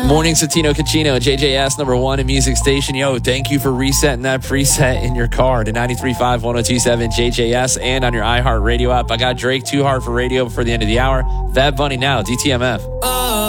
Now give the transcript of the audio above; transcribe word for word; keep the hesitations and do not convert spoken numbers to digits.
Morning, Satino Caccino, J J S, number one in music station. Yo, thank you for resetting that preset in your car to ninety-three point five, one oh two point seven J J S and on your iHeart Radio app. I got Drake, Too Hard for Radio before the end of the hour. Fab Bunny now, D T M F. Oh.